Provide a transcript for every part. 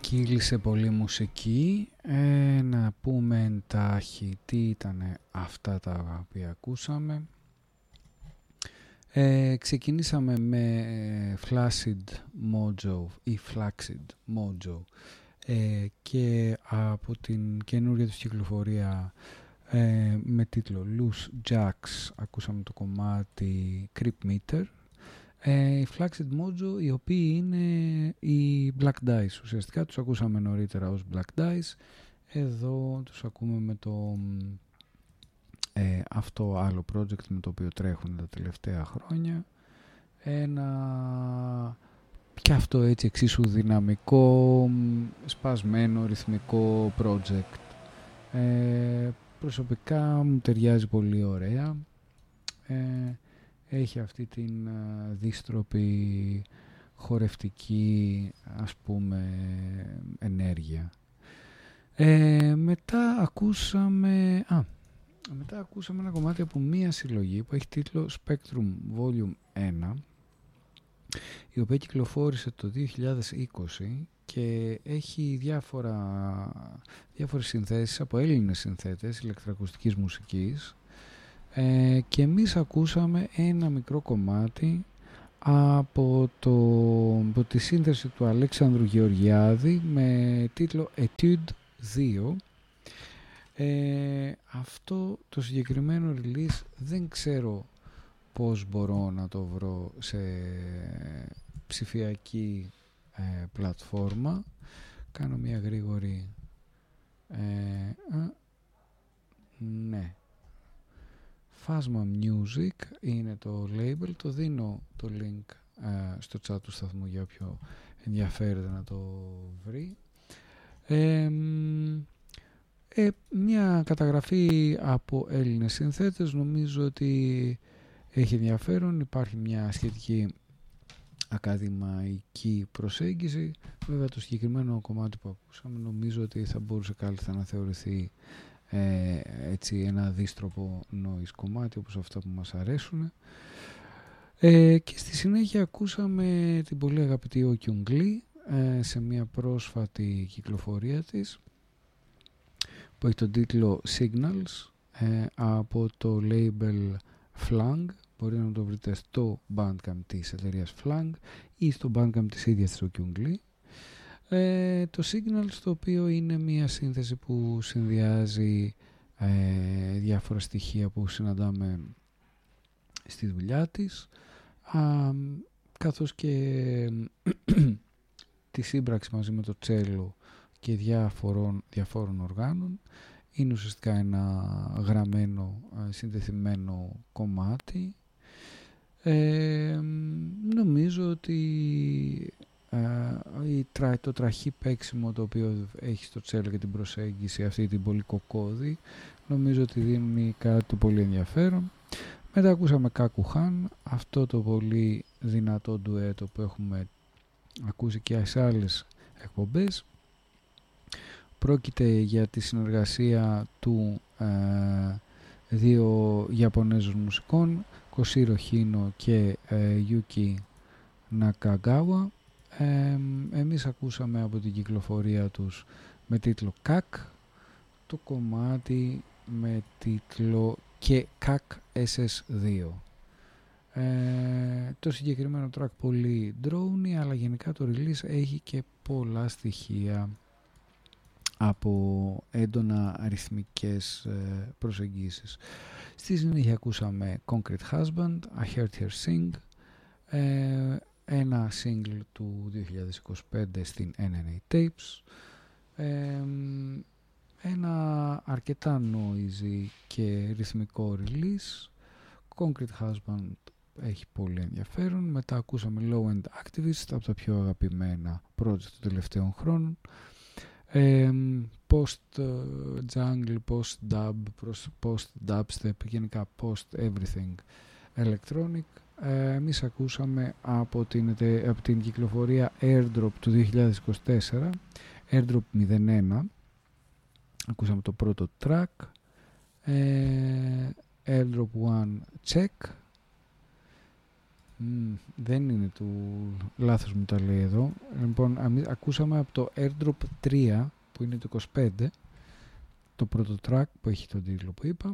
Κύλησε πολύ μουσική. Να πούμε εντάχει τι ήταν αυτά τα οποία ακούσαμε. Ξεκινήσαμε με Flaccid Mojo ή Flaccid Mojo και από την καινούρια τους κυκλοφορία με τίτλο Loose Jacks ακούσαμε το κομμάτι Creep Meter. Οι Flaccid Mojo, οι οποίοι είναι οι Black Dice, ουσιαστικά τους ακούσαμε νωρίτερα ως Black Dice, εδώ τους ακούμε με το αυτό άλλο project με το οποίο τρέχουν τα τελευταία χρόνια, ένα και αυτό έτσι εξίσου δυναμικό, σπασμένο, ρυθμικό project. Προσωπικά μου ταιριάζει πολύ ωραία. Έχει αυτή την δίστροπη χορευτική, ας πούμε, ενέργεια. Μετά ακούσαμε ένα κομμάτι από μία συλλογή που έχει τίτλο Spectrum Volume 1, η οποία κυκλοφόρησε το 2020 και έχει διάφορες συνθέσεις από Έλληνες συνθέτες ηλεκτροακουστικής μουσικής. Και εμείς ακούσαμε ένα μικρό κομμάτι από τη σύνθεση του Αλέξανδρου Γεωργιάδη με τίτλο Etude 2. Αυτό το συγκεκριμένο release δεν ξέρω πώς μπορώ να το βρω σε ψηφιακή πλατφόρμα. Κάνω μια γρήγορη ναι, Phasma Music είναι το label, το δίνω το link στο chat του σταθμού για όποιο ενδιαφέρεται να το βρει. Μια καταγραφή από Έλληνες συνθέτες, νομίζω ότι έχει ενδιαφέρον, υπάρχει μια σχετική ακαδημαϊκή προσέγγιση. Βέβαια το συγκεκριμένο κομμάτι που ακούσαμε νομίζω ότι θα μπορούσε κάλλιστα να θεωρηθεί έτσι ένα δίστροπο noise κομμάτι όπως αυτά που μας αρέσουν. Και στη συνέχεια ακούσαμε την πολύ αγαπητή Ο Kyung Lee σε μια πρόσφατη κυκλοφορία της που έχει τον τίτλο Signals από το label Flang. Μπορεί να το βρείτε στο Bandcamp της εταιρείας Flang ή στο Bandcamp της ίδιας της Ο Kyung Lee. Το Signals, το οποίο είναι μια σύνθεση που συνδυάζει διάφορα στοιχεία που συναντάμε στη δουλειά της, καθώς και τη σύμπραξη μαζί με το τσέλο και διαφόρων οργάνων. Είναι ουσιαστικά ένα γραμμένο, συνδεθειμένο κομμάτι. Νομίζω ότι το τραχή παίξιμο το οποίο έχει στο τσέλο και την προσέγγιση αυτή την πολύ κοκόδη, νομίζω ότι δίνει κάτι το πολύ ενδιαφέρον. Μετά ακούσαμε Κακουχάν, αυτό το πολύ δυνατό ντουέτο που έχουμε ακούσει και σε άλλες εκπομπές. Πρόκειται για τη συνεργασία του δύο Ιαπωνέζων μουσικών, Κοσίρο Χίνο και Yuki Nakagawa. Εμείς ακούσαμε από την κυκλοφορία τους με τίτλο ΚΑΚ το κομμάτι με τίτλο και ΚΑΚ SS2. Το συγκεκριμένο track πολύ drone, αλλά γενικά το release έχει και πολλά στοιχεία από έντονα αριθμικές προσεγγίσεις. Στη συνέχεια ακούσαμε Concrete Husband, I Heard Her Sing, ένα single του 2025 στην NNA Tapes, ένα αρκετά noisy και ρυθμικό release. Concrete Husband έχει πολύ ενδιαφέρον. Μετά ακούσαμε Low End Activist, από τα πιο αγαπημένα project των τελευταίων χρόνων, post jungle, post dub, post dubstep, γενικά post everything electronic. Εμείς ακούσαμε από την κυκλοφορία Airdrop του 2024, Airdrop 01, ακούσαμε το πρώτο track, Airdrop 1 Check, Δεν είναι του... Λάθος μου τα λέει εδώ. Λοιπόν, ακούσαμε από το Airdrop 3 που είναι το 25, το πρώτο track που έχει τον τίτλο που είπα.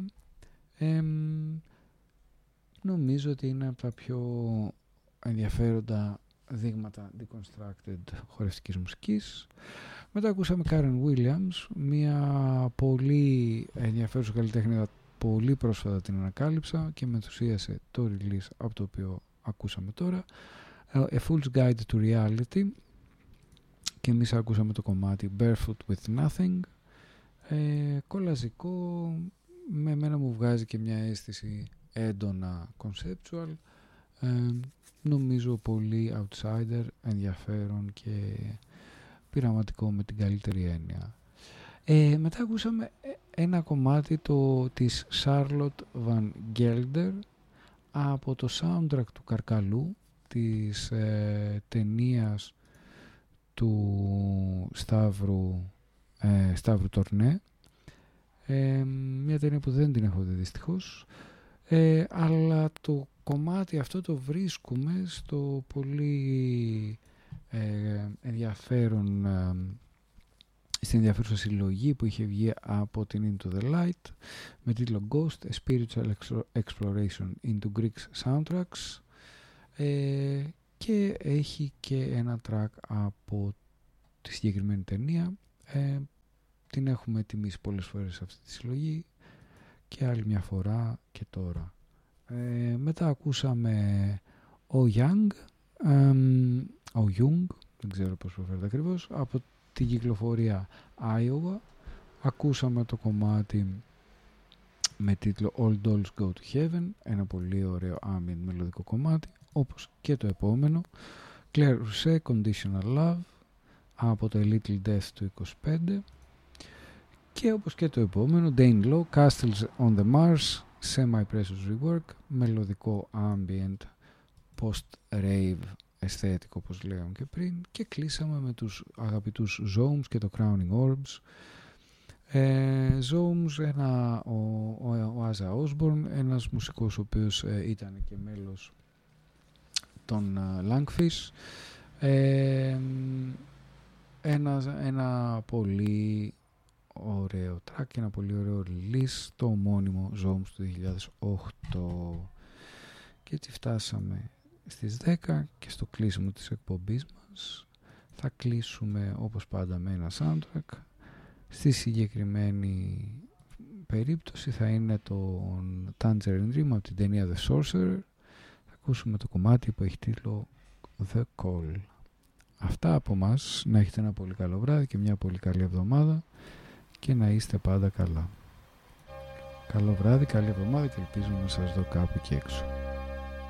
Νομίζω ότι είναι από τα πιο ενδιαφέροντα δείγματα deconstructed χορευτικής μουσικής. Μετά ακούσαμε Karen Williams, μια πολύ ενδιαφέρουσα καλλιτέχνη, πολύ πρόσφατα την ανακάλυψα και με ενθουσίασε το release από το οποίο ακούσαμε τώρα, A Fool's Guide to Reality, και εμείς ακούσαμε το κομμάτι Barefoot with Nothing. Κολαζικό, με εμένα μου βγάζει και μια αίσθηση έντονα conceptual, νομίζω πολύ outsider, ενδιαφέρον και πειραματικό με την καλύτερη έννοια. Μετά ακούσαμε ένα κομμάτι της Charlotte Van Gelder από το soundtrack του Καρκαλού, της ταινίας του Σταύρου Τορνέ, μια ταινία που δεν την έχω δει δυστυχώς, αλλά το κομμάτι αυτό το βρίσκουμε στο πολύ ενδιαφέρον, στην ενδιαφέρουσα συλλογή που είχε βγει από την Into the Light με τίτλο Ghost, A Spiritual Exploration into Greek Soundtracks, και έχει και ένα track από τη συγκεκριμένη ταινία. Την έχουμε τιμήσει πολλές φορές αυτή τη συλλογή και άλλη μια φορά και τώρα. Μετά ακούσαμε ο Young, δεν ξέρω πώς προφέρεται ακριβώς, από την κυκλοφορία Iowa. Ακούσαμε το κομμάτι με τίτλο All Dolls Go to Heaven, ένα πολύ ωραίο ambient μελωδικό κομμάτι, όπως και το επόμενο, Claire Rousset, Conditional Love, από το A Little Death του 25, και όπως και το επόμενο, Dane Low, Castles on the Mars, Semi-Precious Rework, μελωδικό ambient post-rave αισθέτικο όπως λέγαμε και πριν, και κλείσαμε με τους αγαπητούς Zomes και το Crowning Orbs. Zomes, ο Άζα Osborne, ένας μουσικός ο οποίος ήταν και μέλος των Langfish, ένα πολύ ωραίο track και ένα πολύ ωραίο release, το ομώνυμο Zomes του 2008. Και έτσι φτάσαμε στις 10 και στο κλείσιμο της εκπομπής μας. Θα κλείσουμε όπως πάντα με ένα soundtrack. Στη συγκεκριμένη περίπτωση θα είναι τον Tangerine Dream από την ταινία The Sorcerer. Θα ακούσουμε το κομμάτι που έχει τίτλο The Call. Αυτά από μας. Να έχετε ένα πολύ καλό βράδυ και μια πολύ καλή εβδομάδα και να είστε πάντα καλά. Καλό βράδυ, καλή εβδομάδα και ελπίζω να σας δω κάπου εκεί έξω.